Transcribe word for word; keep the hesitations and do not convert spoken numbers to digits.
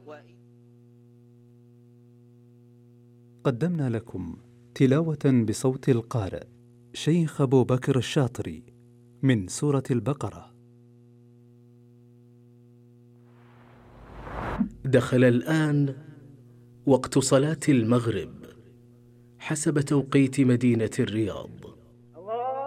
قدمنا لكم تلاوة بصوت القارئ شيخ أبو بكر الشاطري من سورة البقرة. دخل الآن وقت صلاة المغرب حسب توقيت مدينة الرياض.